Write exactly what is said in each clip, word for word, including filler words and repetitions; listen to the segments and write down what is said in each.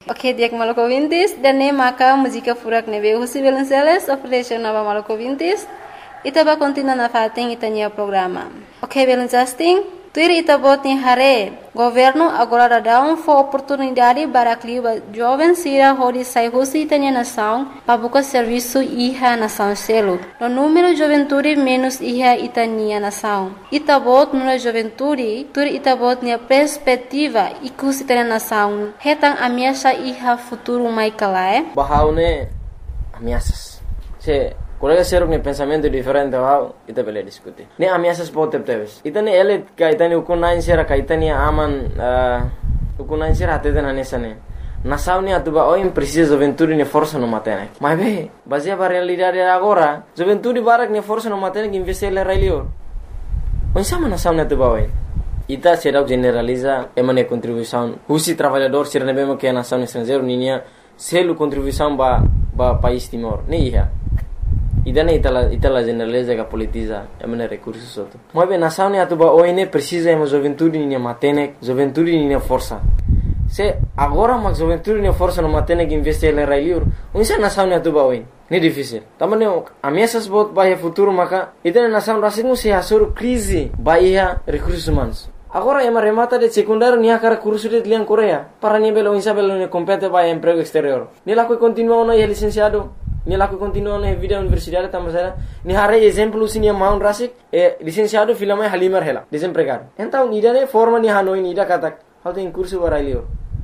Ok, dia que maluco vintis, dan ne maka música furak ne veio José Belenceles, ofereceu nova maluco vintis, e taba continua na fating itania programa. Ok, Belencesting, tuir ita bot ni hare, governo agora dá um for oportunidade para clima jovens sira hodi sai José itania nação, para buscar serviço iha nação selo. No número de juventude menos iha itania nação. Ita bot no juventude, tuir ita bot ni perspectiva ikus itania nação. Hetang ameaça iha futuro mai kalae. Bahaune ameaças. Se colega seruk ni pensamento diferente wow ita bele diskuti ni ameaças pote teves ita ni ele ka ita ni ukunain sera ka ita ni aman ukunain sera ate na nesane nasau ni atuba o precisa juventude ni força no matene mas be baseia para realidade agora juventude barak ni força no matene que investir le railio onsama nasau ni atuba oi ita será generaliza emane contribuição husi trabalhador sera nebema que nação estrangeiro ninia selu contribuição ba ba país Timor ni ia idana itala itala generaliza que politiza emane recursos soto mas bem nação ni atuba oine precisa ema juventude ni matene juventude ni força se agora mas juventude ni força no matene que investir le railiur unsa nação ni atuba oine ni difícil tamane ameaças bot bahia futuro maka idana nação rasingu se hasur crise bahia recursos humanos agora ema remata de secundário ni akara curso de lian Coreia para ni belo insa belo ni compete bahia emprego exterior ni la que continua no é licenciado ni la que continua na vida universidade tamasera ni hare exemplo sinia maun rasik e licenciado filama halimar hela desempregado então idane forma ni hanoi ni ida katak how tem curso para elior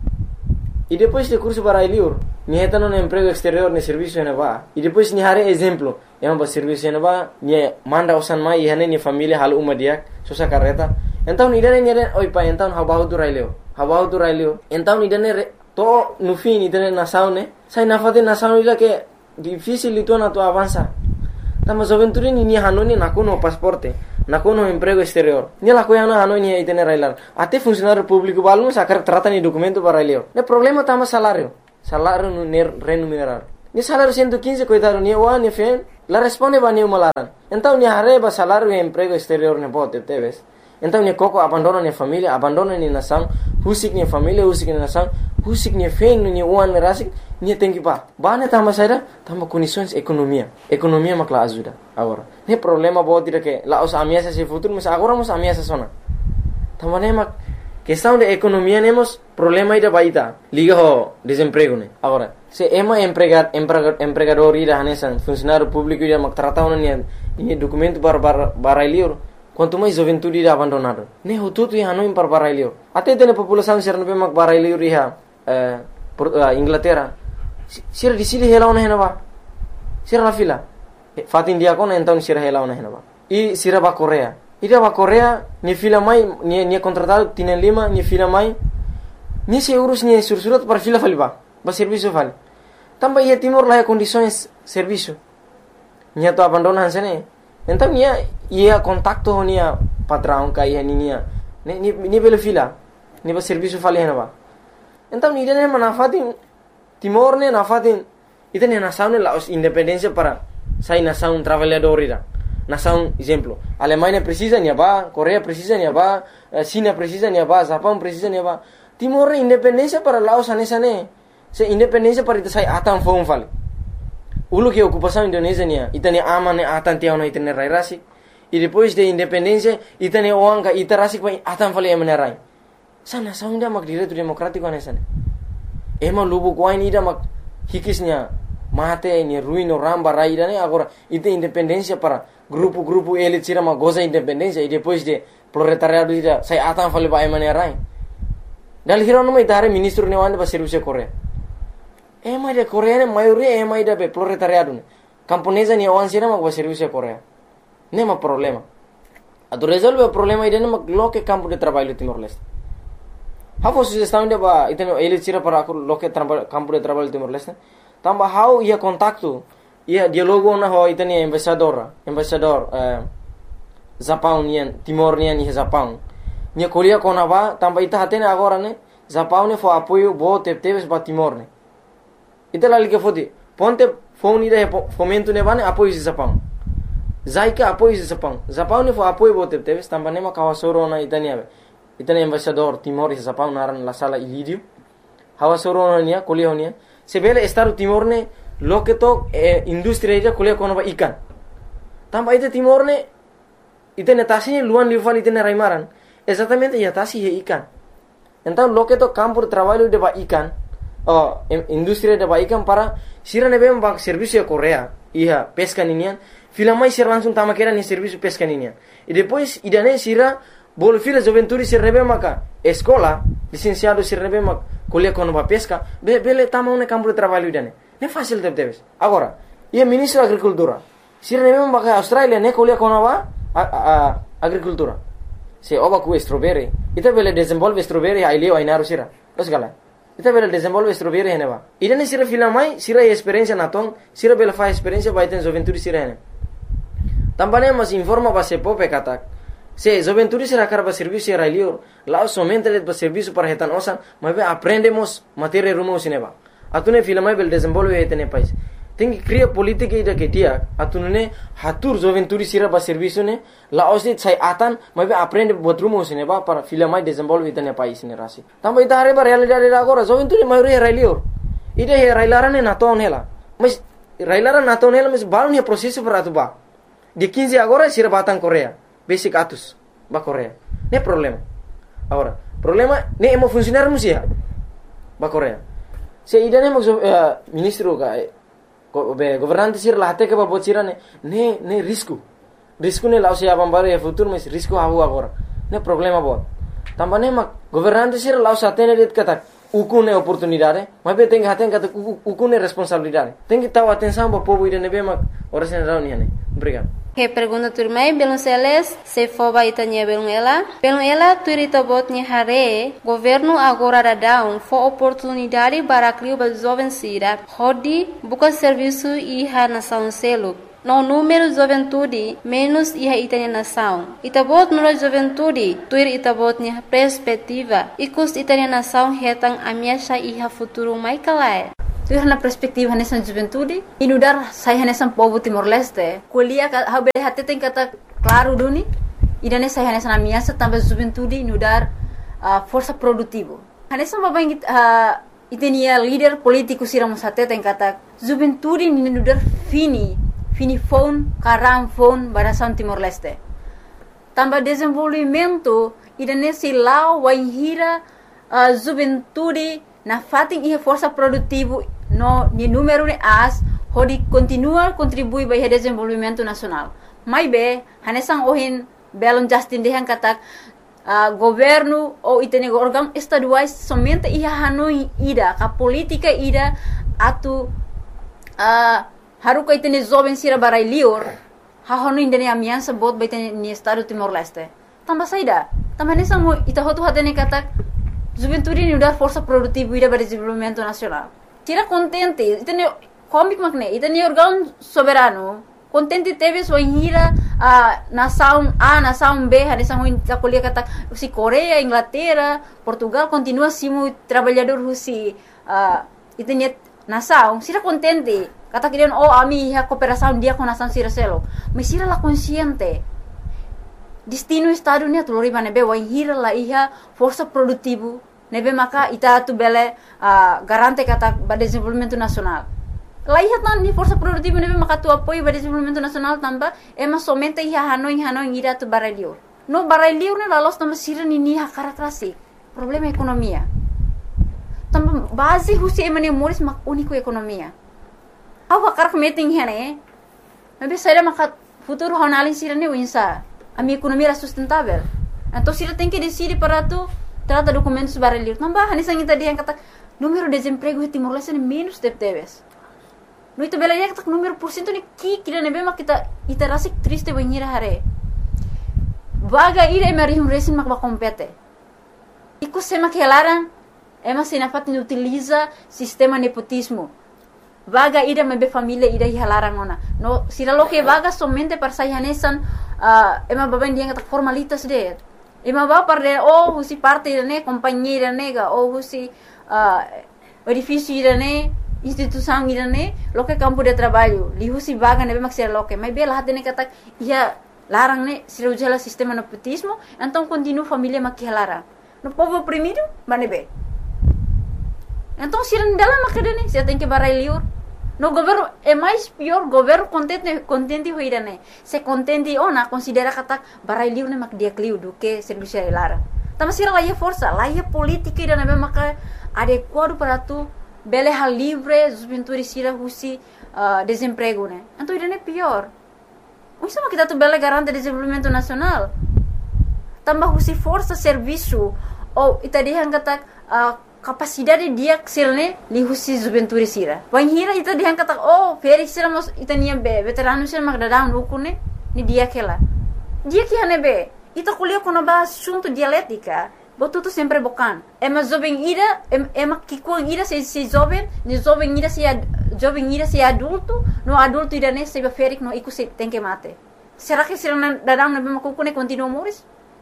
e depois de curso para elior ni hetano no emprego exterior ni serviço na va e depois ni hare exemplo é um serviço na va ni manda osan mai e hane ni família hal uma dia sosa carreta então idane ni oi pa então how about to railio how about to railio então idane to no fim idane na saune sai na fate na saune ida que difícil itu na tu avança tama juventude ni ni hanoni na kono pasporte na kono emprego exterior ni la coia na hanoni aí tener railar até funcionário público balmo sacar trata ni documento para railio ne problema tama salário salário no remunerar ni salário cento e quinze coitado ni wa ni fen la responde ba ni malaran então ni arreba salário e emprego exterior ne bote teves então ni coco abandona ni família abandona ni nação husik ni família husik ni nação husik ni fen ni wan rasik ni tem que pa bane tama saída tama condições economia economia makla ajuda agora ne problema bot dire que la os ameaças se futuro mas agora mos ameaças sona tama ne mak questão de economia nemos problema ida baita liga ho desemprego ne agora se ema empregar empregador ida hanesan funcionário público ida mak trata ni ni documento para para lior quanto mais juventude ida abandonado ne ho tudo ia no para para lior até de população ser no mak para lior ia Inglaterra sira di sili hela ona henaba sira la fila fat India kona então sira hela ona henaba e sira ba Coreia ida ba Coreia ni fila mai ni ni contratado tiene lima ni fila mai ni se euros ni sursurat para fila faliba ba serviço fal tamba ia Timor la condições serviço ni to abandonan sene então ni ia contacto ni patrão ka ia ni ni ni belo fila ni ba serviço fal henaba então ni dene manafatin Timor ne nafatin itene nação ne la independência para sai nação trabalhador ira nação exemplo Alemanha precisa ni ba Coreia precisa ni ba China precisa ni ba Japão precisa ni ba Timor independência para Laos anesane se independência para ita sai atan fon fal ulu que ocupação Indonésia ni itene amane atan tiao na itene rai rasi e depois de independência itene oanga itarasi pa atan fal emane rai sana saunda mak direito democrático anesane ema lubu kwain ida mak hikisnya mate ni ruino ramba raida ne agora ite independência para grupo-grupo ele tira uma goza independência e depois de proletariado ida sai atan fale ba emane rai dal hiro no mai tare ministro ne wande ba serviço Coreia ema de Coreia ne maioria ema ida be proletariado ne camponesa ni wan sira mak ba serviço Coreia nema problema ado resolve o problema ida ne mak loke campo de trabalho Timor Leste How sugestão de ba iteno ele tira para lo que campo de trabalho Timor Leste tamba how ia contacto ia dialogo na ho iteni embaixador embaixador eh, Japão nian Timor nian ni Japão nia kolia kona ba tamba ita hatene agora ne Japão ne fo apoio bo teves ba Timor ne ita la liga fodi ponte phone ida fomento ne bane apoio de Japão zaika apoio de Japão Japão ne fo apoio bo teves tamba ne ma kawasoro na itania itani embaixador Timor e Japão naran la sala Ilídio hawa soro nia kuliah nia sebele Estado Timor ne loke to eh, industri ida kuliah kono ba ikan tamba ite Timor ne ite netasi luan liufal ite raimaran exatamente ya tasi he ikan então loke to campo de trabalho de ba ikan oh industri de ba ikan para sira nebe ba serviço Korea iya pesca ninian filamai sira langsung tama kera ni serviço pesca ninian e depois idane sira bol fila joventuri sira nebe maka escola licenciado sira nebe mak kuliah kono ba pesca be bele tama un campo de trabalho idane ne fácil de debes agora ia ministro agricultura sira nebe maka Australia ne kuliah kono ba a, a, agricultura se oba ku strawberry ita bele desenvolve strawberry ai leo ai naru sira os gala ita bele desenvolve strawberry hene ba idane sira filamai sira experiência naton sira bele fa experiência ba iten joventuri sira hene tambane mas informa ba se pope katak se joventuri sira karba serviço era leo lá somente le ba serviço para hetan osan mas aprendemos matéria rumo sineba atune filamai bele desenvolve hetene país tem que criar política ida que dia atune hatur joventuri sira ba serviço ne la osit sai atan mas aprende buat rumo sineba para filamai desenvolve hetene país ne rasi tamba ita hare ba realidade agora joventuri maioria era leo ida he railarane naton hela mas railaran naton hela mas balon he processo para atuba de quinze agora sira batan Korea basic atus ba Korea ne problema agora problema ne emo funcionar musia ba Korea se ida ne mo uh, ministro ka be governante sir la hate ke ba bocira ne ne ne risco risco ne la sia bambare e futuro mas risco havu agora ne problema bo tambane ma governante sir la sa tene det kata ukune oportunidade mas be tem haten kata ukune responsabilidade tem que taw atenção bo povo ida ne be ma ora sen rauni ne obrigado. Que pergunta turmai belum seles se foba itanya belum ela belum ela turita botnya hare governo agora da down for oportunidade para criar ba jovem sira hodi buka serviço iha nação selo no número juventude menos iha itanya nação itabot no juventude tuir itabotnya perspectiva ikus itanya nação hetang amiasha iha futuro mai kalai tu na perspektiva nessa juventude inudar sai nessa povo Timor Leste kuliah habe hati tem kata claro duni idane sai nessa na minha também juventude inudar uh, força produtivo nessa baba uh, itenia líder político sira musate tem kata juventude inudar fini fini phone karang phone barasan Timor Leste também desenvolvimento idane si lau waihira uh, juventude na fating ia força produtivo no ni número de as hodi continua contribui para o desenvolvimento nacional mai be hanesang ohin belon justin dehan katak uh, governo ou itene órgão estaduais somente ia hanoi ida ka política ida atu uh, haruka itene jovem sira barai lior ha honu indene amiansa bot baitene ni estado Timor Leste tamba saida tamba hanesang mo ita hotu hatene katak juventude ni udar força produtiva ida para desenvolvimento nacional tira contente itene comic makne itene órgão soberano contente teve sua hira a nação A nação B hanesang ho kuliah kata si Korea Inglaterra Portugal continua simo trabalhador husi uh, itene nação sira contente kata kirian oh ami ha cooperação dia com nação sira selo mas sira la consciente destino estado ni atulori banebe wa hira la iha força produtivo nebe maka ita tu bele uh, garante kata ba desenvolvimento nacional la iha tan ni força produtivo nebe maka tu apoio ba desenvolvimento nacional tamba ema somente iha hanoi hanoi ira tu baralio no baralio ne la los tamba sira ni ni ha karakrasi problema ekonomia tamba base husi emane moris mak unico ekonomia awa karak meeting hene nebe saira maka futuro honalin sira ni winsa a minha economia era sustentável. Então, se ele tem que decidir para tu trata documentos baralhos, não vai, nessa ainda dia kata número de desemprego em Timor Leste é menos de teves. No itu bela dia kata número por cento ni ki kira nebe mak kita ita rasik triste banhira hare. Vaga ira emari um resin mak ba compete. Iku sema kelaran ema sinafat ni utiliza sistema nepotismo. Vaga ida mebe família ida hilarang ona. No sira lo que vaga somente para sayanesan uh, ema baban dia kata formalitas de. Ema ba par de oh husi parte ne companhia nega oh husi uh, edifício ne instituição ne lo que campo de trabalho. Li husi vaga nebe mak sira lo que mai bela hatene kata ia larang ne sira ujala sistema nepotismo, então continua família mak hilarang. No povo oprimido, banebe. Então, se não dela macadane, você tem que barai liur. No governo é mais pior, governo contente contente hoira né. Se contente ou na considera kata barai liur né mak dia kliu do que serviço lara. Tama sira lá força, lá política ira né maka adequado para tu bele hal livre, juventude sira husi uh, desemprego né. Então ira né pior. O sama kita tu bele garante desenvolvimento nacional. Tambah husi força serviço ou itadihan kata uh, capacidade dia sirne li husi juventude sira. Wan hira ita dihan kata oh feri sira mos itania be veterano sira magdadang ukune ni dia kela. Dia que hane be ita kuliah kono ba assunto dialética. Botu tu sempre bokan. Ema jovem ira ema kikuang ira se se jovem, ni jovem ira se jovem ira se adulto, no adulto ira ne se ferik no iku se tem que mate. Será que sira dadang na be makukune continua moris?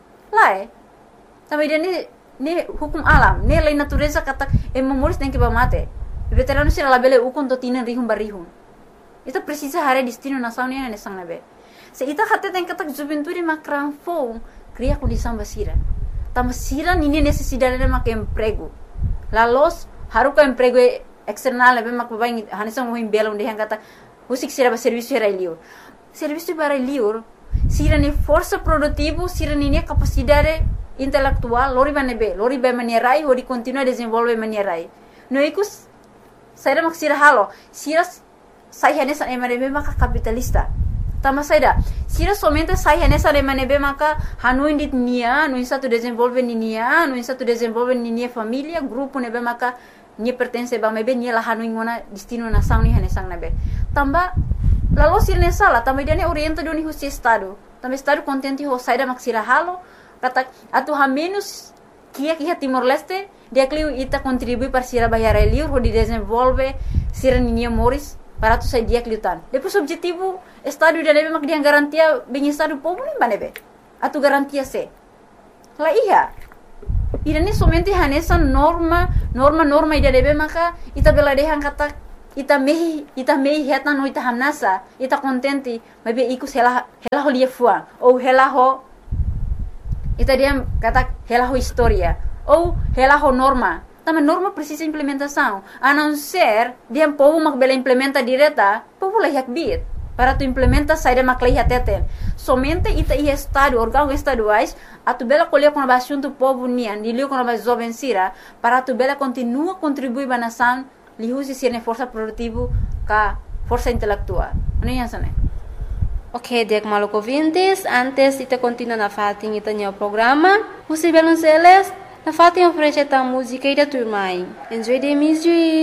Lá é. Também ira ni hukum alam, ni lei natureza kata emomoris tem que ba mate. Veterano sira labele ukon to tinan rihum barihum. Ita precisa hare destino nação ni ne sang nabe. Se ita kata tem kata juventude makran fo, cria condição basira. Tama sira nini necessidade de mak emprego. La los haruka emprego external nabe mak babain hanisang mo himbela onde hang kata usik sira ba serviço era liur. Serviço para liur, sira ni força produtivo, sira ni capacidade intelectual, lori banebe, lori ba manierai, lori continua desenvolve manierai. No ikus saira mak sira halo, sira sai hanesa emanebe maka capitalista. Tama saida, sira somente sai hanesa emanebe maka hanu indit nia, no insa tu desenvolve ni nia, no insa tu desenvolve ni nia família, grupo nebe maka ni pertence ba mebe ni la hanu ingona destino nação ni hanesang nebe. Tamba lalu sira ne sala, tamba dia ne orienta do ni husi estado. Tamba estado contente ho saida mak sira halo. Kata atu ha menos kia kia Timor Leste dia kliu ita contribui para sira bayar liur ho di desenvolve sira ninia moris para tu sai dia kliu tan. Depois objetivo estado dia nebe mak dia garantia bem estado povo nem banebe. Atu garantia se. La iya. Ira ni somente hanesa norma norma norma ida nebe maka ita bela dehan kata ita mehi ita mehi heta no ita hamnasa ita contente mebe ikus hela hela ho lia fuang ou hela ho ita dia kata hela ho história ou hela ho norma. Também norma precisa implementação. A não ser dia povo mak bela implementa direta, povo lah yak bit. Para tu implementa saída mak lah teten. Somente ita i estado órgão estaduais a tu bela colher com a assunto povo nian, dilio com a jovem sira, para tu bela continua contribuir ba nação, li usi sirne força produtivo ka força intelectual. Ano yan sana? Ok, dek maluco ouvintes, antes de continuar na fatin ita o programa, o Sibelon Celes, na fatin oferece a música e da turma. Enjoy the music!